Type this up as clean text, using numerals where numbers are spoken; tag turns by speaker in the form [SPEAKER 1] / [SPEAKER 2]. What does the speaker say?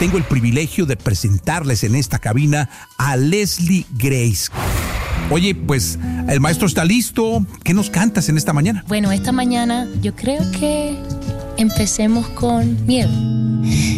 [SPEAKER 1] tengo el privilegio de presentarles en esta cabina a Leslie Grace. Oye, pues el maestro está listo. ¿Qué nos cantas en esta mañana?
[SPEAKER 2] Bueno, esta mañana yo creo que empecemos con Miel.